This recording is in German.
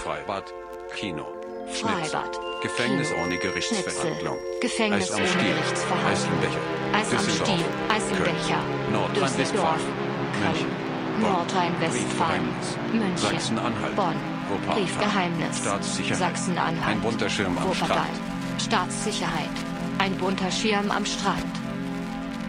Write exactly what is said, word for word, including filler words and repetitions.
Freibad, Kino, Freibad, Gefängnis Kino, ohne Gerichtsverhandlung, Gefängnis Eis am ohne Stiel, Gerichtsverhandlung, Eisenbecher, Eis am Düsseldorf, Stiel, Eis im Köln, Becher, Nordrhein-Westfalen, Düsseldorf, München, Köln, Bonn, Nordrhein-Westfalen, Briefgeheimnis, München, Sachsen-Anhalt, Bonn, Wuppertal, Briefgeheimnis, Staatssicherheit, Sachsen-Anhalt, ein bunter Schirm am Wuppertal, Strand. Staatssicherheit, ein bunter Schirm am Strand.